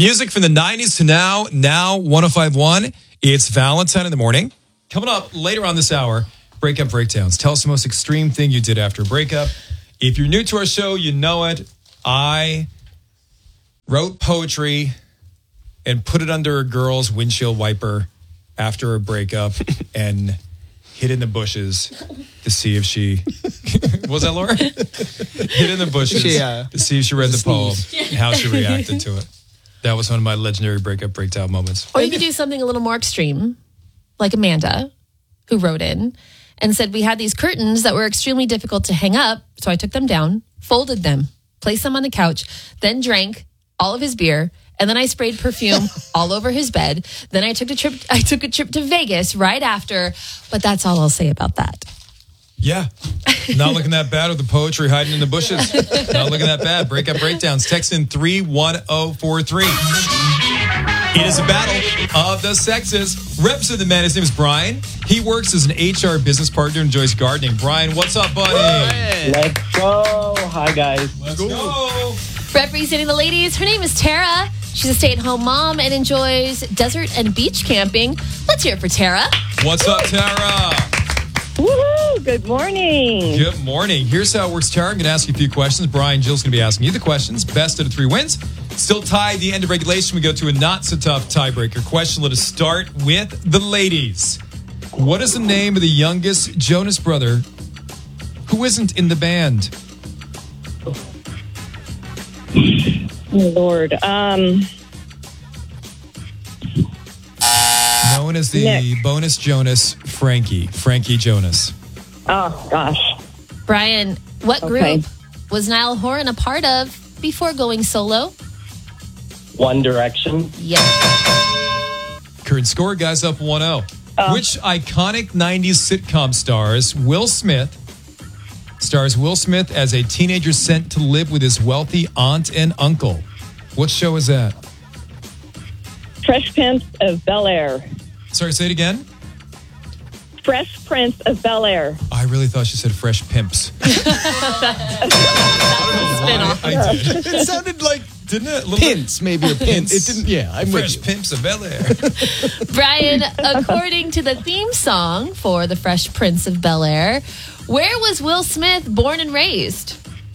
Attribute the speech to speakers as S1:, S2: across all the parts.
S1: Music from the 90s to now 105.1. It's Valentine in the morning. Coming up later on this hour, breakup breakdowns. Tell us the most extreme thing you did after a breakup. If you're new to our show, you know it. I wrote poetry and put it under a girl's windshield wiper after a breakup and hid in the bushes to see if she... Was that Laura? Hid in the bushes to see if she read the poem and how she reacted to it. That was one of my legendary breakup breakdown moments.
S2: Or you could do something a little more extreme, like Amanda, who wrote in and said, we had these curtains that were extremely difficult to hang up, so I took them down, folded them, placed them on the couch, then drank all of his beer, and then I sprayed perfume all over his bed. Then I took a trip to Vegas right after, but that's all I'll say about that.
S1: Yeah. Not looking that bad with the poetry hiding in the bushes. Not looking that bad. Breakup breakdowns. Text in 31043. It is a battle of the sexes. Reps of the men. His name is Brian. He works as an HR business partner and enjoys gardening. Brian, what's up, buddy?
S3: Let's go. Hi, guys.
S1: Let's go.
S2: Representing the ladies, her name is Tara. She's a stay-at-home mom and enjoys desert and beach camping. Let's hear it for Tara.
S1: What's up, Tara?
S4: Woohoo! Good morning.
S1: Good morning. Here's how it works, Tara. I'm going to ask you a few questions. Brian, Jill's going to be asking you the questions. Best of the three wins. Still tied the end of regulation. We go to a not-so-tough tiebreaker question. Let us start with the ladies. What is the name of the youngest Jonas brother who isn't in the band?
S4: Lord.
S1: Known as the
S4: Nick.
S1: bonus Jonas, Frankie Jonas.
S4: Oh, gosh.
S2: Brian, what group
S4: Okay.
S2: was Niall Horan a part of before going solo?
S3: One Direction.
S2: Yes.
S1: Current score, guys, up 1-0. Which iconic 90s sitcom stars Will Smith as a teenager sent to live with his wealthy aunt and uncle? What show is that?
S4: Fresh Prince of Bel-Air.
S1: Sorry, say it again.
S4: Fresh Prince of Bel-Air.
S1: I really thought she said Fresh Pimps.
S2: Spin-off.
S1: I did. It sounded like, didn't it?
S5: Pints, maybe a pints. It didn't. Yeah, I'm with
S1: Fresh
S5: you.
S1: Pimps of Bel-Air.
S2: Brian, according to the theme song for The Fresh Prince of Bel-Air, where was Will Smith born and raised?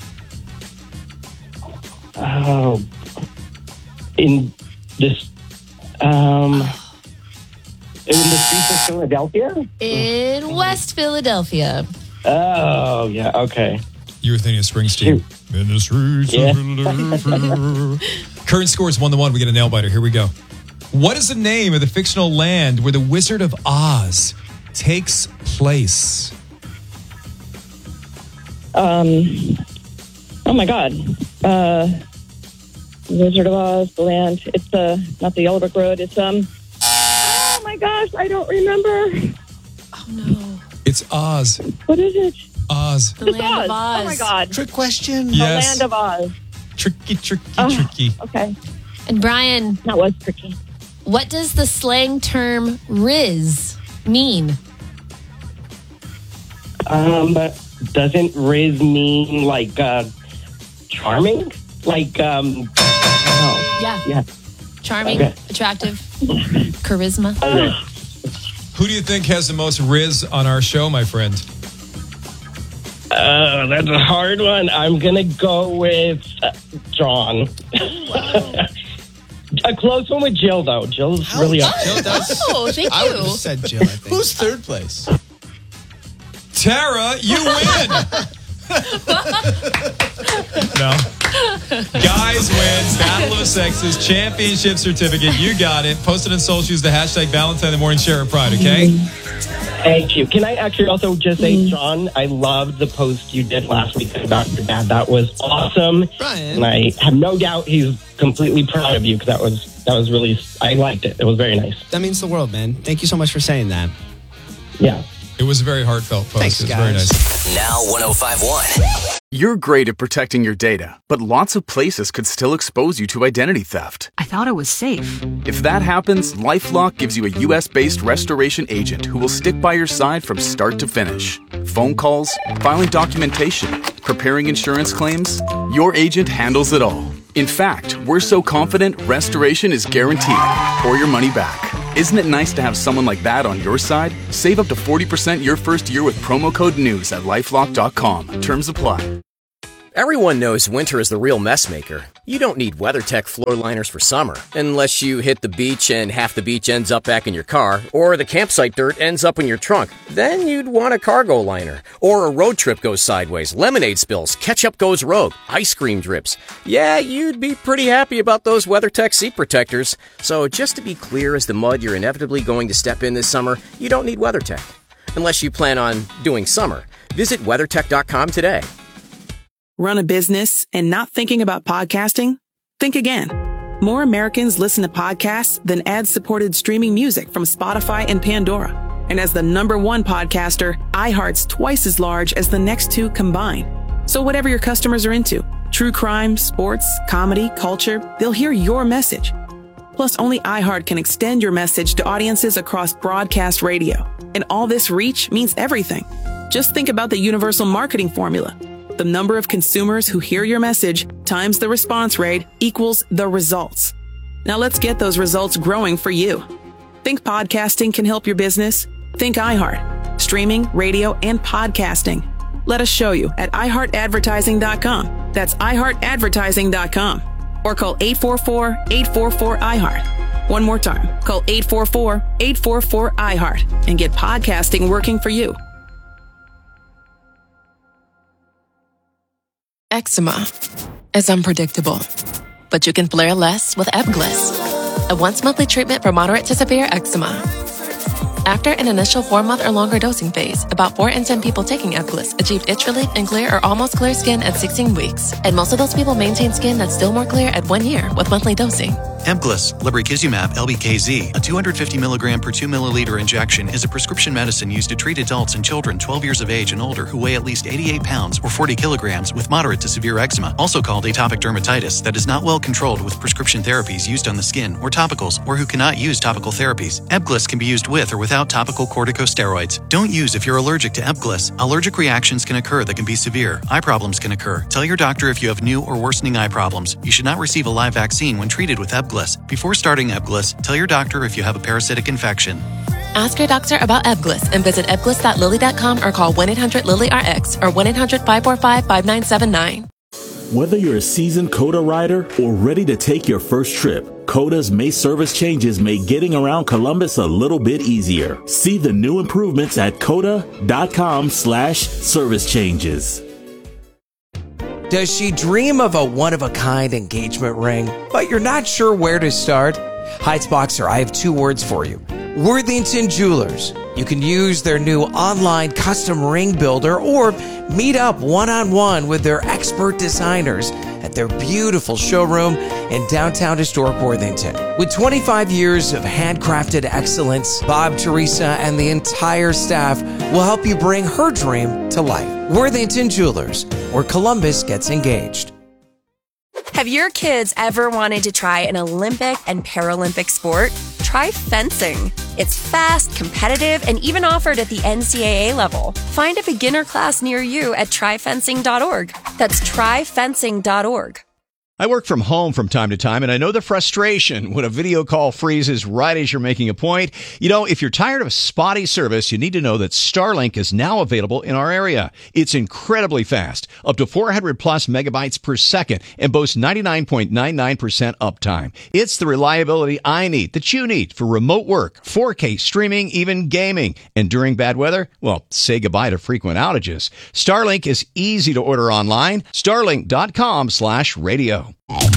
S3: Oh, in this, in the streets of Philadelphia.
S2: In West Philadelphia.
S3: Oh, yeah. Okay.
S1: You were thinking of Springsteen. In the streets
S3: Yeah.
S1: of Philadelphia. Current score is 1-1. We get a nail biter. Here we go. What is the name of the fictional land where the Wizard of Oz takes place?
S4: Oh, my God. Wizard of Oz, the land. It's not the Yellow Brick Road. It's, oh, my gosh. I don't remember.
S2: Oh, no.
S1: It's Oz.
S4: What is it?
S1: Oz.
S2: The land of Oz.
S4: Oh, my God.
S5: Trick question.
S1: Yes.
S4: The land of Oz.
S1: Tricky.
S4: Okay.
S2: And Brian,
S4: That was tricky.
S2: what does the slang term Riz mean?
S3: Doesn't Riz mean like charming? Like oh,
S2: Yeah. Charming,
S3: Okay.
S2: attractive, charisma.
S1: Who do you think has the most Riz on our show, my friend?
S3: That's a hard one. I'm gonna go with John. A close one with Jill, though. Jill's really up.
S5: Jill does.
S2: Oh, thank
S5: I would have
S2: you.
S5: said Jill, I think. Who's third place?
S1: Tara, you win. No. Guys wins. Battle of the Sexes championship certificate. You got it. Post it on social. Use the hashtag Valentine in the Morning. Share it pride, okay?
S3: Thank you. Can I actually also just say, John, I loved the post you did last week about your dad. That was awesome.
S5: Brian.
S3: And I have no doubt he's completely proud of you because that was really, I liked it. It was very nice.
S5: That means the world, man. Thank you so much for saying that.
S3: Yeah.
S1: It was a very heartfelt post.
S5: Thanks,
S1: it was very
S5: guys.
S1: nice.
S6: Now 105.1. You're great at protecting your data, but lots of places could still expose you to identity theft.
S7: I thought it was safe.
S6: If that happens, LifeLock gives you a U.S.-based restoration agent who will stick by your side from start to finish. Phone calls, filing documentation, preparing insurance claims, your agent handles it all. In fact, we're so confident restoration is guaranteed or your money back. Isn't it nice to have someone like that on your side? Save up to 40% your first year with promo code NEWS at LifeLock.com. Terms apply.
S7: Everyone knows winter is the real mess maker. You don't need WeatherTech floor liners for summer, unless you hit the beach and half the beach ends up back in your car, or the campsite dirt ends up in your trunk. Then you'd want a cargo liner. Or a road trip goes sideways, lemonade spills, ketchup goes rogue, ice cream drips. Yeah, you'd be pretty happy about those WeatherTech seat protectors. So just to be clear as the mud you're inevitably going to step in this summer, you don't need WeatherTech. Unless you plan on doing summer. Visit WeatherTech.com today.
S8: Run a business and not thinking about podcasting? Think again. More Americans listen to podcasts than ad-supported streaming music from Spotify and Pandora. And as the #1 podcaster, iHeart's twice as large as the next two combined. So whatever your customers are into, true crime, sports, comedy, culture, they'll hear your message. Plus, only iHeart can extend your message to audiences across broadcast radio. And all this reach means everything. Just think about the universal marketing formula. The number of consumers who hear your message times the response rate equals the results. Now let's get those results growing for you. Think podcasting can help your business? Think iHeart. Streaming, radio, and podcasting. Let us show you at iHeartAdvertising.com. That's iHeartAdvertising.com. Or call 844-844-iHeart. One more time. Call 844-844-iHeart and get podcasting working for you.
S9: Eczema is unpredictable, but you can flare less with Ebglyss, a once-monthly treatment for moderate to severe eczema. After an initial 4-month or longer dosing phase, about 4 in 10 people taking Ebglyss achieved itch relief and clear or almost clear skin at 16 weeks, and most of those people maintain skin that's still more clear at 1 year with monthly dosing.
S10: Ebglyss, lebrikizumab LBKZ, a 250 milligram per 2 milliliter injection, is a prescription medicine used to treat adults and children 12 years of age and older who weigh at least 88 pounds or 40 kilograms with moderate to severe eczema, also called atopic dermatitis, that is not well controlled with prescription therapies used on the skin or topicals, or who cannot use topical therapies. Ebglyss can be used with or without topical corticosteroids. Don't use if you're allergic to Ebglyss. Allergic reactions can occur that can be severe. Eye problems can occur. Tell your doctor if you have new or worsening eye problems. You should not receive a live vaccine when treated with Ebglyss. Before starting Ebglyss, tell your doctor if you have a parasitic infection.
S9: Ask your doctor about Ebglyss and visit ebglyss.lilly.com or call 1-800-LILY-RX or 1-800-545-5979.
S11: Whether you're a seasoned COTA rider or ready to take your first trip, COTA's May service changes make getting around Columbus a little bit easier. See the new improvements at COTA.com/service changes.
S12: Does she dream of a one-of-a-kind engagement ring, but you're not sure where to start? Heights Boxer, I have 2 words for you. Worthington Jewelers. You can use their new online custom ring builder or meet up one-on-one with their expert designers at their beautiful showroom in downtown historic Worthington. With 25 years of handcrafted excellence, Bob, Teresa, and the entire staff will help you bring her dream to life. Worthington Jewelers, where Columbus gets engaged.
S13: Have your kids ever wanted to try an Olympic and Paralympic sport? Try fencing. It's fast, competitive, and even offered at the NCAA level. Find a beginner class near you at tryfencing.org. That's tryfencing.org.
S14: I work from home from time to time, and I know the frustration when a video call freezes right as you're making a point. You know, if you're tired of spotty service, you need to know that Starlink is now available in our area. It's incredibly fast, up to 400 plus megabytes per second, and boasts 99.99% uptime. It's the reliability I need, that you need, for remote work, 4K streaming, even gaming. And during bad weather, well, say goodbye to frequent outages. Starlink is easy to order online. Starlink.com/radio.